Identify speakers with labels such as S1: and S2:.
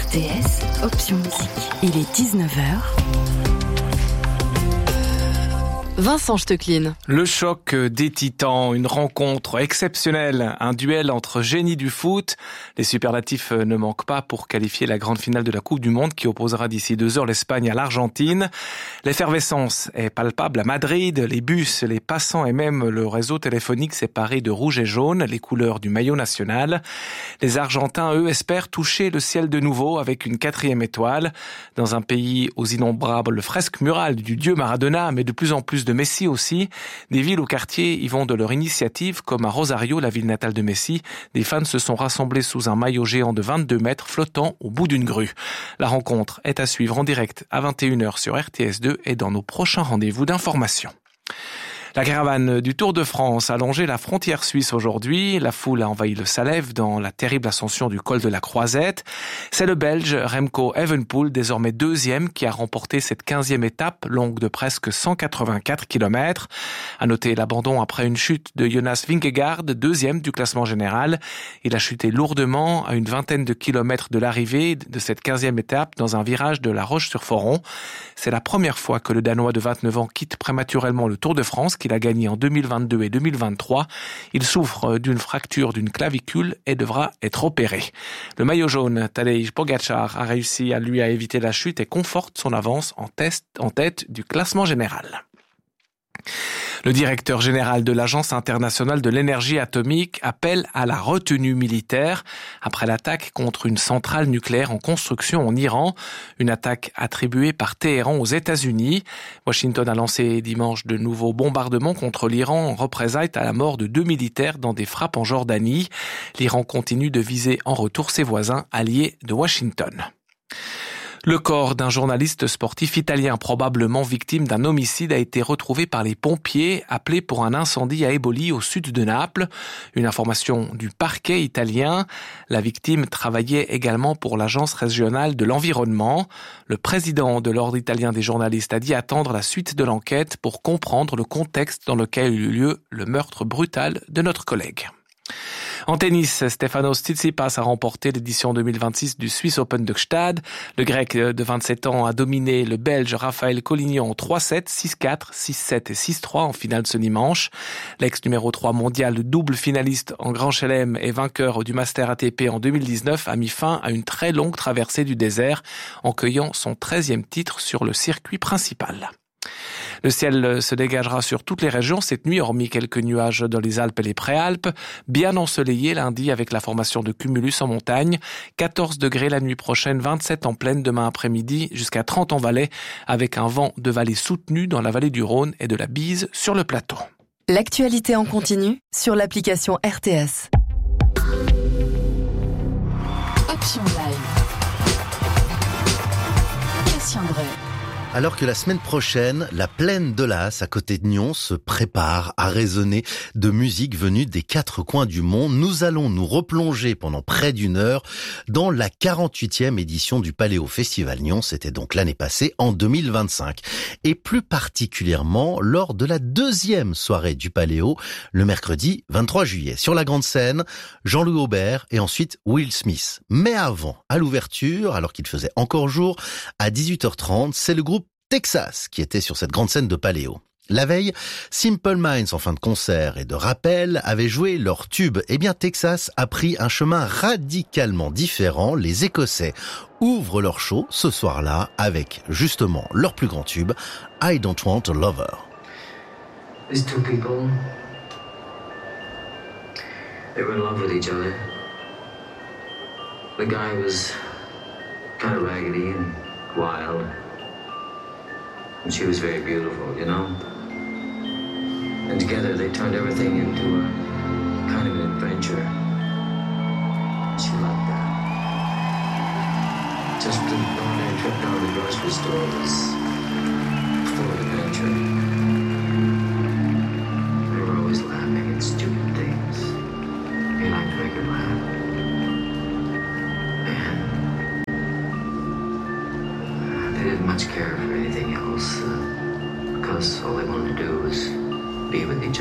S1: RTS, option musique. Il est 19h. Vincent Stecklin.
S2: Le choc des titans, une rencontre exceptionnelle, un duel entre génies du foot. Les superlatifs ne manquent pas pour qualifier la grande finale de la Coupe du Monde qui opposera d'ici 2 heures l'Espagne à l'Argentine. L'effervescence est palpable à Madrid, les bus, les passants et même le réseau téléphonique séparé de rouge et jaune, les couleurs du maillot national. Les Argentins, eux, espèrent toucher le ciel de nouveau avec une 4e étoile. Dans un pays aux innombrables fresques murales du dieu Maradona, mais de plus en plus de Messi aussi. Des villes ou quartiers y vont de leur initiative, comme à Rosario, la ville natale de Messi. Des fans se sont rassemblés sous un maillot géant de 22 mètres flottant au bout d'une grue. La rencontre est à suivre en direct à 21h sur RTS2 et dans nos prochains rendez-vous d'information. La caravane du Tour de France a longé la frontière suisse aujourd'hui. La foule a envahi le Salève dans la terrible ascension du col de la Croisette. C'est le Belge Remco Evenepoel, désormais 2e, qui a remporté cette 15e étape, longue de presque 184 km. À noter l'abandon après une chute de Jonas Vingegaard, 2e du classement général. Il a chuté lourdement à une vingtaine de kilomètres de l'arrivée de cette 15e étape dans un virage de La Roche-sur-Foron. C'est la première fois que le Danois de 29 ans quitte prématurément le Tour de France, qu'il a gagné en 2022 et 2023. Il souffre d'une fracture d'une clavicule et devra être opéré. Le maillot jaune, Tadej Pogačar, a réussi à éviter la chute et conforte son avance en tête du classement général. Le directeur général de l'Agence internationale de l'énergie atomique appelle à la retenue militaire après l'attaque contre une centrale nucléaire en construction en Iran, une attaque attribuée par Téhéran aux États-Unis. Washington a lancé dimanche de nouveaux bombardements contre l'Iran en représailles à la mort de 2 militaires dans des frappes en Jordanie. L'Iran continue de viser en retour ses voisins alliés de Washington. Le corps d'un journaliste sportif italien probablement victime d'un homicide a été retrouvé par les pompiers appelés pour un incendie à Eboli au sud de Naples. Une information du parquet italien. La victime travaillait également pour l'agence régionale de l'environnement. Le président de l'Ordre italien des journalistes a dit attendre la suite de l'enquête pour comprendre le contexte dans lequel a eu lieu le meurtre brutal de notre collègue. En tennis, Stefanos Tsitsipas a remporté l'édition 2026 du Swiss Open de Gstad. Le Grec de 27 ans a dominé le Belge Raphaël Collignon en 3-7, 6-4, 6-7 et 6-3 en finale ce dimanche. L'ex numéro 3 mondial, double finaliste en Grand Chelem et vainqueur du Master ATP en 2019, a mis fin à une très longue traversée du désert en cueillant son 13e titre sur le circuit principal. Le ciel se dégagera sur toutes les régions cette nuit, hormis quelques nuages dans les Alpes et les Préalpes. Bien ensoleillé lundi avec la formation de cumulus en montagne. 14 degrés la nuit prochaine, 27 en plaine demain après-midi, jusqu'à 30 en Valais, avec un vent de vallée soutenu dans la vallée du Rhône et de la bise sur le plateau.
S1: L'actualité en continu sur l'application RTS. Option Live. Christian Grey.
S3: Alors que la semaine prochaine, la plaine de l'As, à côté de Nyon, se prépare à résonner de musique venue des 4 coins du monde, nous allons nous replonger pendant près d'1 heure dans la 48e édition du Paléo Festival Nyon. C'était donc l'année passée, en 2025. Et plus particulièrement lors de la 2e soirée du Paléo, le mercredi 23 juillet. Sur la grande scène, Jean-Louis Aubert et ensuite Will Smith. Mais avant, à l'ouverture, alors qu'il faisait encore jour, à 18h30, c'est le groupe Texas qui était sur cette grande scène de Paléo. La veille, Simple Minds en fin de concert et de rappel avaient joué leur tube. Eh bien, Texas a pris un chemin radicalement différent. Les Écossais ouvrent leur show ce soir-là avec justement leur plus grand tube, I Don't Want a Lover.
S4: These 2 people, they were in love with each other. The guy was kind of raggedy and wild. And she was very beautiful, you know? And together they turned everything into a kind of an adventure. She liked that. Just an ordinary trip down to the grocery store was full of adventure. They were always laughing at stupid things. He liked to make her laugh. And they didn't much care for anything else, because all they wanted to do was be with each